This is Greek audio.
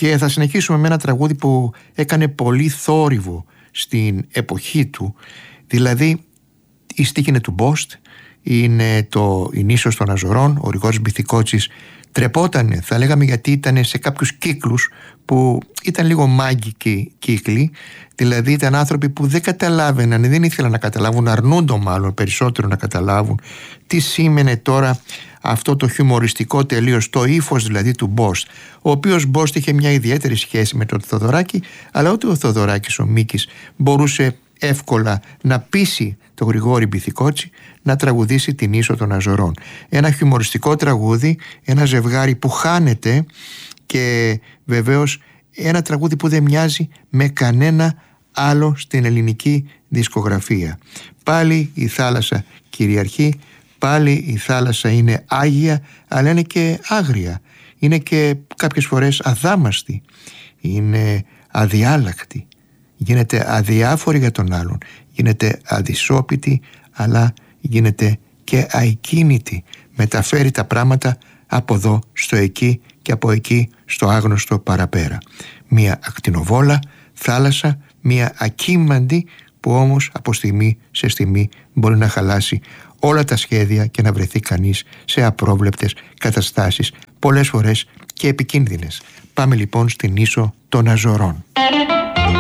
Και θα συνεχίσουμε με ένα τραγούδι που έκανε πολύ θόρυβο στην εποχή του. Δηλαδή η στίχη είναι του Μπόστ, είναι η νήσος των Αζωρών. Ο Γρηγόρης Μπιθικότσης τρεπότανε, θα λέγαμε, γιατί ήταν σε κάποιους κύκλους που ήταν λίγο μάγκικοι κύκλοι. Δηλαδή ήταν άνθρωποι που δεν καταλάβαιναν, δεν ήθελαν να καταλάβουν, αρνούντο μάλλον περισσότερο να καταλάβουν τι σήμαινε τώρα αυτό το χιουμοριστικό τελείως, το ύφος δηλαδή του Μπόστ, ο οποίος Μπόστ είχε μια ιδιαίτερη σχέση με τον Θοδωράκη, αλλά ούτε ο Θοδωράκης ο Μίκης μπορούσε εύκολα να πείσει τον Γρηγόρη Μπιθικότση να τραγουδήσει την Ίσο των Αζωρών. Ένα χιουμοριστικό τραγούδι, ένα ζευγάρι που χάνεται, και βεβαίως ένα τραγούδι που δεν μοιάζει με κανένα άλλο στην ελληνική δισκογραφία. Πάλι η θάλασσα κυριαρχεί, πάλι η θάλασσα είναι άγια, αλλά είναι και άγρια, είναι και κάποιες φορές αδάμαστη, είναι αδιάλακτη, γίνεται αδιάφορη για τον άλλον, γίνεται αδυσόπιτη, αλλά γίνεται και αικίνητη. Μεταφέρει τα πράγματα από εδώ στο εκεί και από εκεί στο άγνωστο παραπέρα. Μία ακτινοβόλα θάλασσα, μία ακίμαντη που όμως από στιγμή σε στιγμή μπορεί να χαλάσει όλα τα σχέδια και να βρεθεί κανείς σε απρόβλεπτες καταστάσεις, πολλές φορές και επικίνδυνες. Πάμε λοιπόν στην Ίσο των Αζωρών.